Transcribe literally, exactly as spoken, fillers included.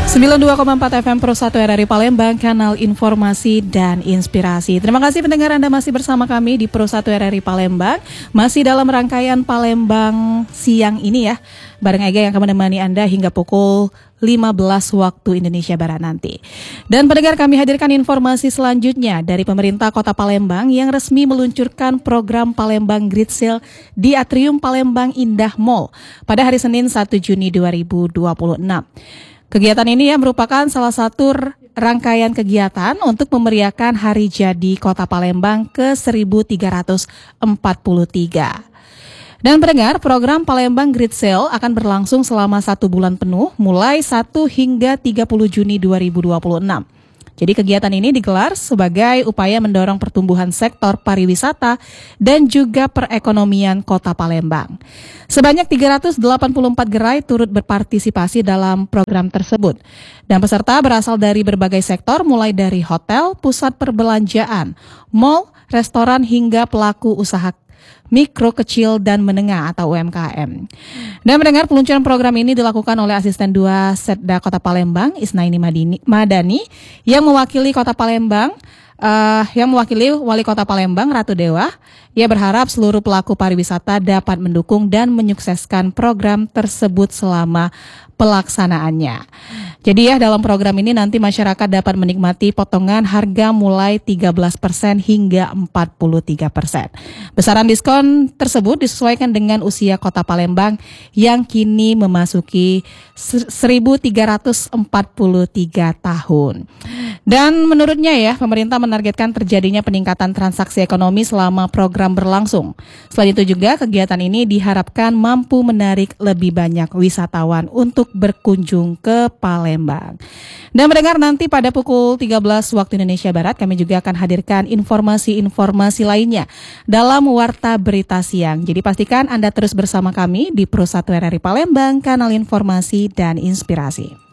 sembilan puluh dua koma empat F M Pro satu R R I Palembang, kanal informasi dan inspirasi. Terima kasih pendengar, Anda masih bersama kami di Pro satu R R I Palembang. Masih dalam rangkaian Palembang siang ini ya, bareng Ega yang akan menemani Anda hingga pukul lima belas waktu Indonesia Barat nanti. Dan pendengar, kami hadirkan informasi selanjutnya dari pemerintah Kota Palembang yang resmi meluncurkan program Palembang Great Sale di Atrium Palembang Indah Mall pada hari Senin satu Juni dua ribu dua puluh enam. Kegiatan ini ya merupakan salah satu rangkaian kegiatan untuk memeriahkan Hari Jadi Kota Palembang ke seribu tiga ratus empat puluh tiga. Dan pendengar, program Palembang Great Sale akan berlangsung selama satu bulan penuh mulai satu hingga tiga puluh Juni dua ribu dua puluh enam. Jadi kegiatan ini digelar sebagai upaya mendorong pertumbuhan sektor pariwisata dan juga perekonomian Kota Palembang. Sebanyak tiga ratus delapan puluh empat gerai turut berpartisipasi dalam program tersebut. Dan peserta berasal dari berbagai sektor mulai dari hotel, pusat perbelanjaan, mal, restoran hingga pelaku usaha mikro, kecil, dan menengah atau U M K M. Dan mendengar, peluncuran program ini dilakukan oleh Asisten dua Setda Kota Palembang, Isnaini Madani, yang mewakili Kota Palembang, uh, yang mewakili Wali Kota Palembang, Ratu Dewa. Ia berharap seluruh pelaku pariwisata dapat mendukung dan menyukseskan program tersebut selama pelaksanaannya. Jadi ya, dalam program ini nanti masyarakat dapat menikmati potongan harga mulai tiga belas persen hingga empat puluh tiga persen. Besaran diskon tersebut disesuaikan dengan usia Kota Palembang yang kini memasuki seribu tiga ratus empat puluh tiga tahun. Dan menurutnya ya, pemerintah menargetkan terjadinya peningkatan transaksi ekonomi selama program berlangsung. Selain itu juga, kegiatan ini diharapkan mampu menarik lebih banyak wisatawan untuk berkunjung ke Palembang. Dan mendengar, nanti pada pukul tiga belas waktu Indonesia Barat kami juga akan hadirkan informasi-informasi lainnya dalam Warta Berita Siang. Jadi pastikan Anda terus bersama kami di Pro satu R R I Palembang, kanal informasi dan inspirasi.